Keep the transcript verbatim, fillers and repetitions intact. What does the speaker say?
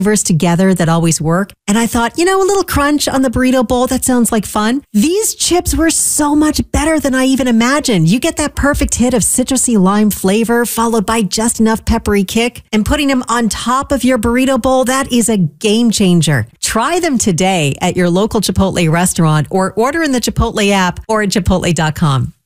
flavors together that always work. And I thought, you know, a little crunch on the burrito bowl, that sounds like fun. These chips were so much better than I even imagined. You get that perfect hit of citrusy lime flavor followed by just enough peppery kick. And putting them on top of your burrito bowl, that is a game changer. Try them today at your local Chipotle restaurant or order in the Chipotle app or at chipotle dot com.